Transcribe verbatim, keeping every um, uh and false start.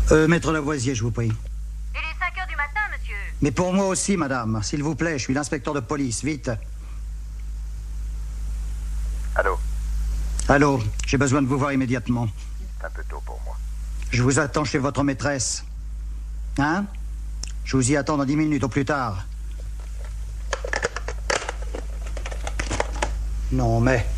Euh, maître Lavoisier, je vous prie. Il est cinq heures du matin, monsieur. Mais pour moi aussi, madame. S'il vous plaît, je suis l'inspecteur de police. Vite. Allô? Allô, j'ai besoin de vous voir immédiatement. C'est un peu tôt pour moi. Je vous attends chez votre maîtresse. Hein? Je vous y attends dans dix minutes au plus tard. Non, mais...